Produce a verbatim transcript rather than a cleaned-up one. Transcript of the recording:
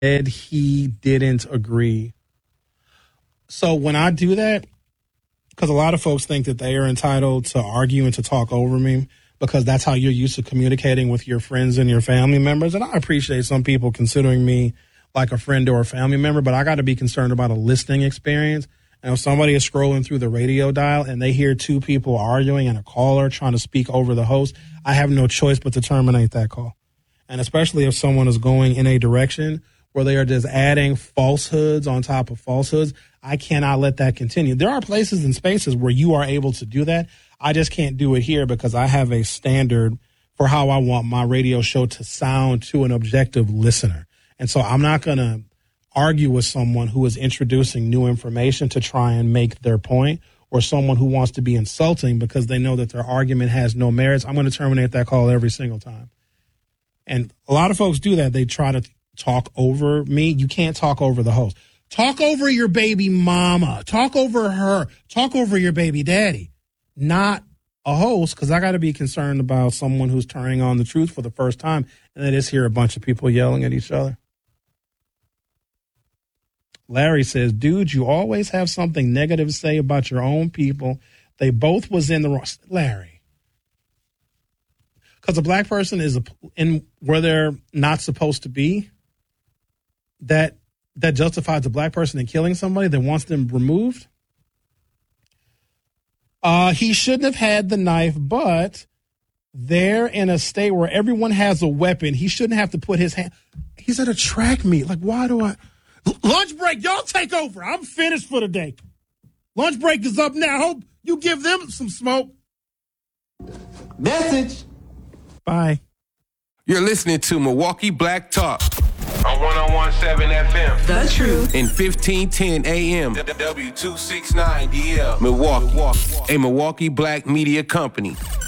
said he didn't agree. So when I do that, because a lot of folks think that they are entitled to argue and to talk over me because that's how you're used to communicating with your friends and your family members. And I appreciate some people considering me like a friend or a family member, but I got to be concerned about a listening experience. And if somebody is scrolling through the radio dial and they hear two people arguing and a caller trying to speak over the host, I have no choice but to terminate that call. And especially if someone is going in a direction where they are just adding falsehoods on top of falsehoods, I cannot let that continue. There are places and spaces where you are able to do that. I just can't do it here because I have a standard for how I want my radio show to sound to an objective listener. And so I'm not going to argue with someone who is introducing new information to try and make their point, or someone who wants to be insulting because they know that their argument has no merits. I'm going to terminate that call every single time. And a lot of folks do that. They try to talk over me. You can't talk over the host. Talk over your baby mama. Talk over her. Talk over your baby daddy. Not a host, because I got to be concerned about someone who's turning on the truth for the first time, and they just hear a bunch of people yelling at each other. Larry says, dude, you always have something negative to say about your own people. They both was in the wrong. Larry. Because a black person is in where they're not supposed to be, that that justifies a black person in killing somebody that wants them removed. Uh, he shouldn't have had the knife, but they're in a state where everyone has a weapon. He shouldn't have to put his hand. He's at a track meet. Like, why do I? Lunch break, y'all take over. I'm finished for the day. Lunch break is up now. Hope you give them some smoke. Message. Bye. You're listening to Milwaukee Black Talk on one oh one point seven F M. The Truth. In fifteen ten A M. W two sixty-nine D L. Milwaukee, a Milwaukee Black media company.